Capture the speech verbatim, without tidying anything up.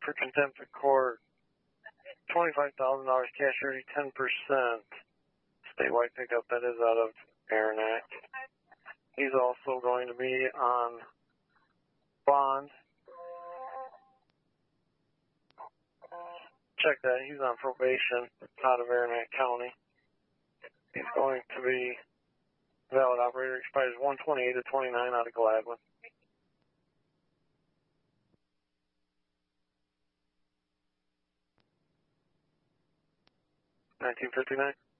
for contempt of court, twenty-five thousand dollars cash surety, ten percent. Statewide pickup, that is out of Aranac. He's also going to be on bond. Check that, he's on probation out of Aranac County. He's going to be valid operator, expires one twenty-eight of twenty-nine out of Gladwin. nineteen fifty-nine.